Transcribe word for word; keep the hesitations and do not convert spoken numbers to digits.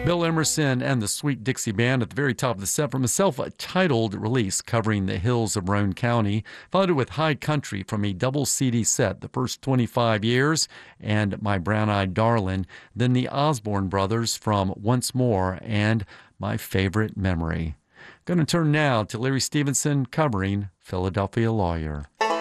Bill Emerson and the Sweet Dixie Band at the very top of the set from a self-titled release covering the hills of Roane County, followed with High Country from a double C D set, The First twenty-five Years and My Brown-Eyed Darlin', then the Osborne Brothers from Once More and My Favorite Memory. Going to turn now to Larry Stevenson covering Philadelphia Lawyer.